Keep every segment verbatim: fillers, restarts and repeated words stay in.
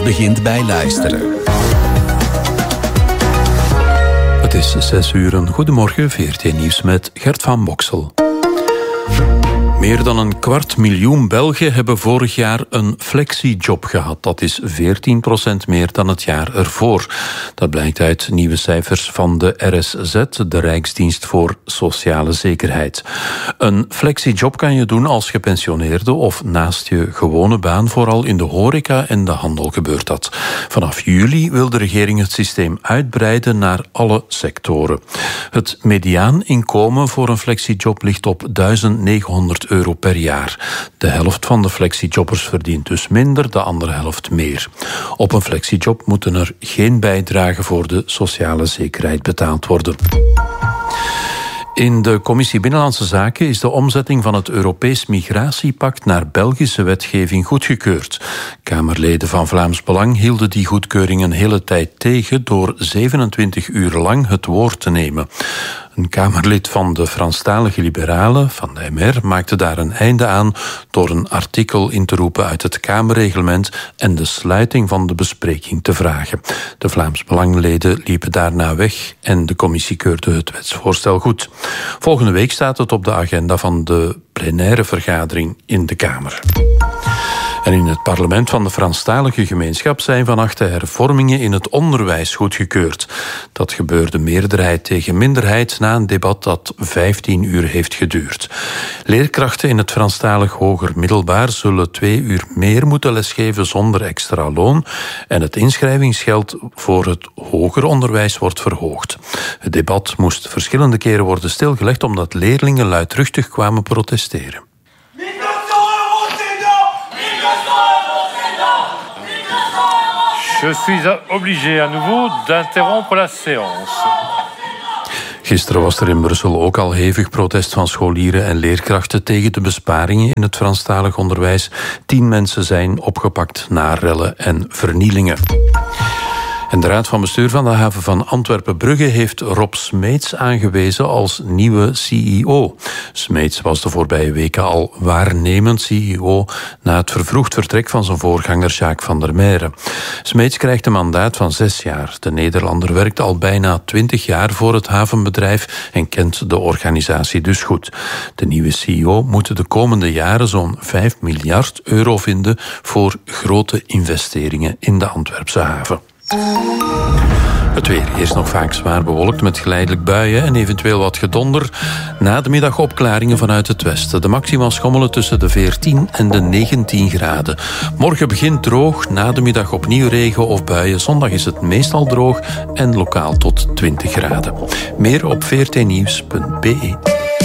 begint bij luisteren. Het is zes uur. Een goedemorgen, V R T Nieuws met Gert van Boksel. Meer dan een kwart miljoen Belgen hebben vorig jaar een flexiejob gehad. Dat is veertien procent meer dan het jaar ervoor. Dat blijkt uit nieuwe cijfers van de R S Z, de Rijksdienst voor Sociale Zekerheid. Een flexiejob kan je doen als gepensioneerde of naast je gewone baan. Vooral in de horeca en de handel gebeurt dat. Vanaf juli wil de regering het systeem uitbreiden naar alle sectoren. Het mediaaninkomen voor een flexiejob ligt op duizend negenhonderd euro per jaar. De helft van de flexiejobbers verdient dus minder, de andere helft meer. Op een flexiejob moeten er geen bijdragen voor de sociale zekerheid betaald worden. In de Commissie Binnenlandse Zaken is de omzetting van het Europees Migratiepact naar Belgische wetgeving goedgekeurd. Kamerleden van Vlaams Belang hielden die goedkeuring een hele tijd tegen door zevenentwintig uur lang het woord te nemen. Een Kamerlid van de Franstalige Liberalen, van de M R, maakte daar een einde aan door een artikel in te roepen uit het Kamerreglement en de sluiting van de bespreking te vragen. De Vlaams Belangleden liepen daarna weg en de commissie keurde het wetsvoorstel goed. Volgende week staat het op de agenda van de plenaire vergadering in de Kamer. En in het parlement van de Franstalige gemeenschap zijn vannacht de hervormingen in het onderwijs goedgekeurd. Dat gebeurde meerderheid tegen minderheid na een debat dat vijftien uur heeft geduurd. Leerkrachten in het Franstalig hoger middelbaar zullen twee uur meer moeten lesgeven zonder extra loon en het inschrijvingsgeld voor het hoger onderwijs wordt verhoogd. Het debat moest verschillende keren worden stilgelegd omdat leerlingen luidruchtig kwamen protesteren. Je suis obligé à nouveau d'interrompre la séance. Gisteren was er in Brussel ook al hevig protest van scholieren en leerkrachten tegen de besparingen in het Franstalig onderwijs. Tien mensen zijn opgepakt na rellen en vernielingen. En de Raad van Bestuur van de haven van Antwerpen-Brugge heeft Rob Smeets aangewezen als nieuwe C E O. Smeets was de voorbije weken al waarnemend C E O na het vervroegd vertrek van zijn voorganger Jacques van der Meijeren. Smeets krijgt een mandaat van zes jaar. De Nederlander werkt al bijna twintig jaar voor het havenbedrijf en kent de organisatie dus goed. De nieuwe C E O moet de komende jaren zo'n vijf miljard euro vinden voor grote investeringen in de Antwerpse haven. Het weer is nog vaak zwaar bewolkt met geleidelijk buien en eventueel wat gedonder. Na de middag opklaringen vanuit het westen. De maxima schommelen tussen de veertien en de negentien graden. Morgen begint droog, na de middag opnieuw regen of buien. Zondag is het meestal droog en lokaal tot twintig graden. Meer op v r t nieuws punt b e.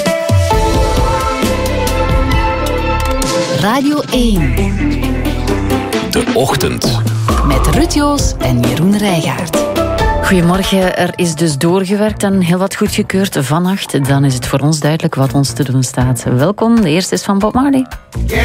Radio één. De Ochtend. Met Ruud Joos en Jeroen Rijgaard. Goedemorgen, er is dus doorgewerkt en heel wat goedgekeurd vannacht. Dan is het voor ons duidelijk wat ons te doen staat. Welkom, de eerste is van Bob Marley.